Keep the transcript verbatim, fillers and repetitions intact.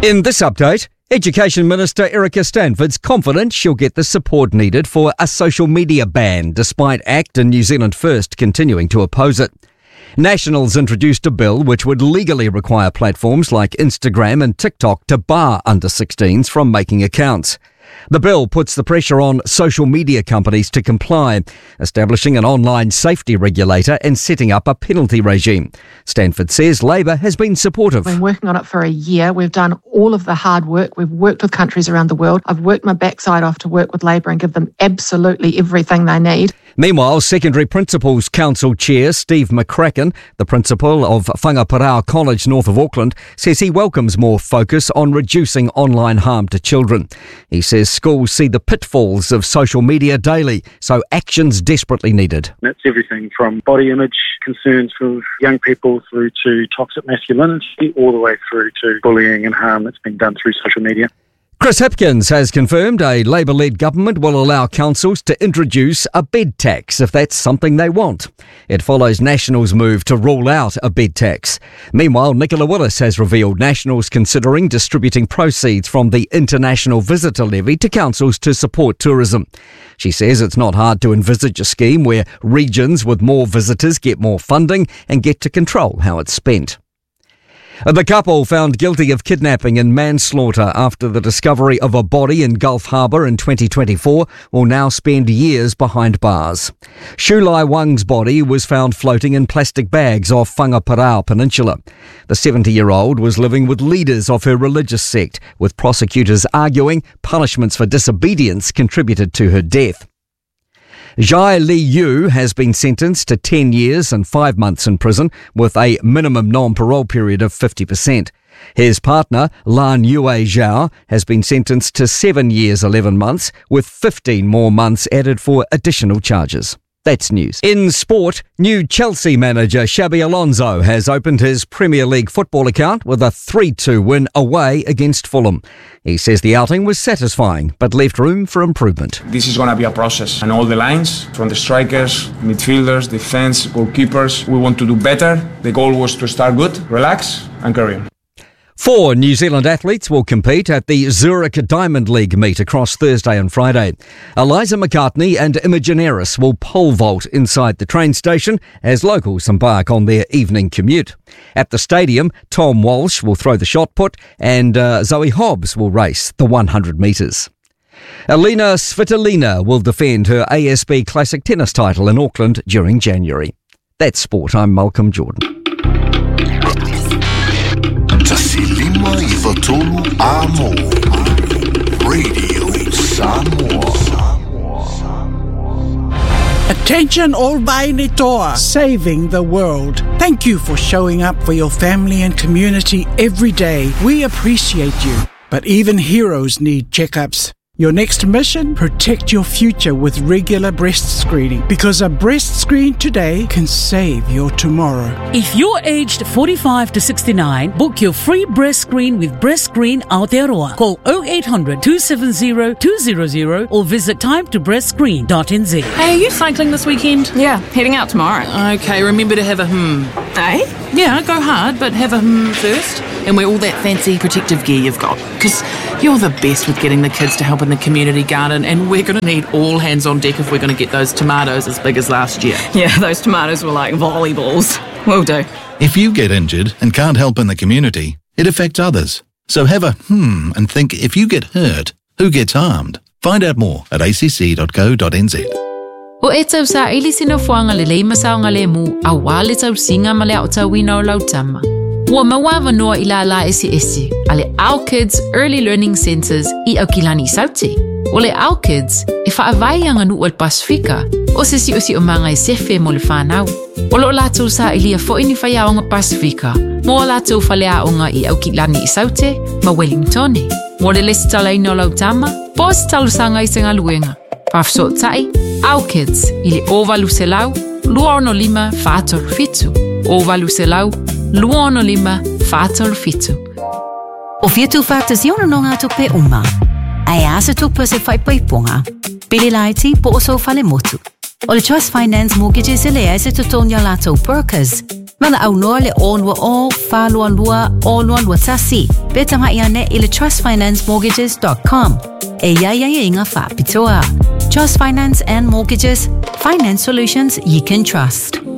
In this update, Education Minister Erica Stanford's confident she'll get the support needed for a social media ban, despite ACT and New Zealand First continuing to oppose it. Nationals introduced a bill which would legally require platforms like Instagram and TikTok to bar under sixteens from making accounts. The bill puts the pressure on social media companies to comply, establishing an online safety regulator and setting up a penalty regime. Stanford says Labor has been supportive. We've been working on it for a year. We've done all of the hard work. We've worked with countries around the world. I've worked my backside off to work with Labor and give them absolutely everything they need. Meanwhile, Secondary Principals Council Chair Steve McCracken, the principal of Whangaparao College north of Auckland, says he welcomes more focus on reducing online harm to children. He says schools see the pitfalls of social media daily, so action's desperately needed. It's everything from body image concerns for young people through to toxic masculinity, all the way through to bullying and harm that's been done through social media. Chris Hipkins has confirmed a Labor-led government will allow councils to introduce a bed tax if that's something they want. It follows Nationals' move to rule out a bed tax. Meanwhile, Nicola Willis has revealed Nationals considering distributing proceeds from the International Visitor Levy to councils to support tourism. She says it's not hard to envisage a scheme where regions with more visitors get more funding and get to control how it's spent. The couple found guilty of kidnapping and manslaughter after the discovery of a body in Gulf Harbour in twenty twenty-four will now spend years behind bars. Shulai Wang's body was found floating in plastic bags off Whangaparao Peninsula. The seventy-year-old was living with leaders of her religious sect, with prosecutors arguing punishments for disobedience contributed to her death. Jai Lee Yu has been sentenced to ten years and five months in prison with a minimum non-parole period of fifty percent. His partner, Lan Yue Zhao, has been sentenced to seven years, eleven months, with fifteen more months added for additional charges. That's news. In sport, new Chelsea manager Xabi Alonso has opened his Premier League football account with a three two win away against Fulham. He says the outing was satisfying, but left room for improvement. This is going to be a process, and all the lines, from the strikers, midfielders, defence, goalkeepers, we want to do better. The goal was to start good, relax, and carry on. Four New Zealand athletes will compete at the Zurich Diamond League meet across Thursday and Friday. Eliza McCartney and Imogen Eris will pole vault inside the train station as locals embark on their evening commute. At the stadium, Tom Walsh will throw the shot put and uh, Zoe Hobbs will race the one hundred metres. Alina Svitolina will defend her A S B Classic tennis title in Auckland during January. That's sport. I'm Malcolm Jordan. Tasilima Ivatolu Amo Radio Samoa. Attention all Vainitoa, saving the world. Thank you for showing up for your family and community every day. We appreciate you. But even heroes need checkups. Your next mission? Protect your future with regular breast screening, because a breast screen today can save your tomorrow. If you're aged forty-five to sixty-nine, book your free breast screen with Breast Screen Aotearoa. Call oh eight hundred, two seven zero, two zero zero or visit time to breast screen dot n z. Hey, are you cycling this weekend? Yeah, heading out tomorrow. Okay, remember to have a hmm. Eh? Yeah, go hard, but have a hmm first. And wear all that fancy protective gear you've got. Because you're the best with getting the kids to help in the community garden, and we're going to need all hands on deck if we're going to get those tomatoes as big as last year. Yeah, those tomatoes were like volleyballs. Will do. If you get injured and can't help in the community, it affects others. So have a hmm and think, if you get hurt, who gets harmed? Find out more at a c c dot co dot n z. O e tau sa ili sinofuanga le lei masaunga le mu, a wale tau singa ma le au tau wina o lau tama. Ua mawawa noa i la la esi esi, a le Our Kids Early Learning Centres i au kilani sauti. O le Our Kids, e whaavai anga nu o le Pasifika, o se si o si o manga e sefe mo le whanau. O lo lātou sa ilia fo ini whai aonga Pasifika, mo o lātou whale aonga i au kilani i saute, ma Wellingtone. Mo le lesi talaina o lau tama, po si talusanga i senga luenga. Pafso tai, Our Kids, i le ovalu se lau, luono lima whātoru fitu. Ovalu se lau, luono lima whātoru fitu. O fiatu whātasiona no ngā tupe uma. Ai asa tupa se whaipai ponga. Pili laiti po o so whale motu. O le Trust Finance Mortgages e le ese tutonia lato brokers. Mana au noa le onwa o, whalua lua, o lua lua tasi. Beta mai ane i le trust finance mortgages dot com. E ia ia ia inga wha pitoa. Trust Finance and Mortgages. Finance solutions you can trust.